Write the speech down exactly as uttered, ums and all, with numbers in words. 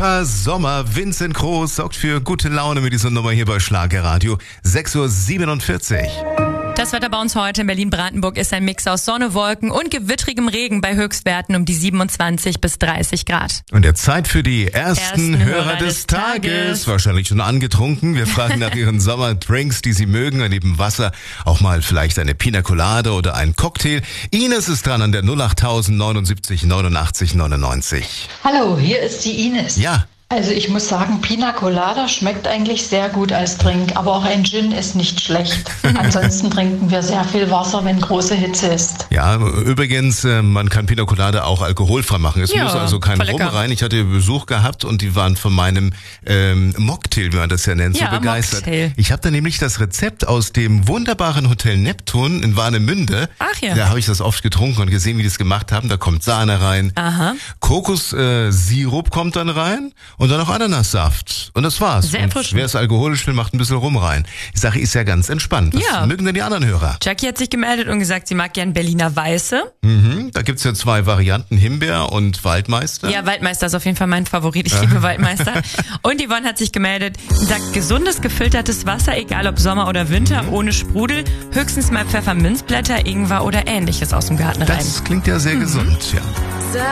Super Sommer. Vincent Groß sorgt für gute Laune mit dieser Nummer hier bei Schlagerradio. sechs Uhr siebenundvierzig. Das Wetter bei uns heute in Berlin-Brandenburg ist ein Mix aus Sonne, Wolken und gewittrigem Regen bei Höchstwerten um die siebenundzwanzig bis dreißig Grad. Und der Zeit für die ersten, ersten Hörer, Hörer des, des Tages. Tages. Wahrscheinlich schon angetrunken. Wir fragen nach ihren Sommerdrinks, die sie mögen. Neben Wasser auch mal vielleicht eine Pina Colada oder ein Cocktail. Ines ist dran an der null acht null null neunundsiebzig neunundachtzig neunundneunzig. Hallo, hier ist die Ines. Ja. Also ich muss sagen, Pina Colada schmeckt eigentlich sehr gut als Drink, aber auch ein Gin ist nicht schlecht. Ansonsten trinken wir sehr viel Wasser, wenn große Hitze ist. Ja, übrigens, man kann Pina Colada auch alkoholfrei machen. Es Ja, muss also kein voll Rum lecker. rein. Ich hatte Besuch gehabt und die waren von meinem ähm, Mocktail, wie man das ja nennt, Ja, so begeistert. Mocktail. Ich habe da nämlich das Rezept aus dem wunderbaren Hotel Neptun in Warnemünde. Ach ja. Da habe ich das oft getrunken und gesehen, wie die es gemacht haben. Da kommt Sahne rein. Aha. Kokos-Sirup kommt dann rein und dann noch Ananassaft. Und das war's. Sehr und erfrischend. wer es alkoholisch will, macht ein bisschen Rum rein. Die Sache ist ja ganz entspannt. Was Ja. mögen denn die anderen Hörer? Jackie hat sich gemeldet und gesagt, sie mag gern Berliner Weiße. Mhm, da gibt's ja zwei Varianten, Himbeer und Waldmeister. Ja, Waldmeister ist auf jeden Fall mein Favorit. Ich liebe Waldmeister. Und Yvonne hat sich gemeldet und sagt, gesundes, gefiltertes Wasser, egal ob Sommer oder Winter, ohne Sprudel, höchstens mal Pfefferminzblätter, Ingwer oder ähnliches aus dem Garten rein. Das klingt ja sehr gesund, ja.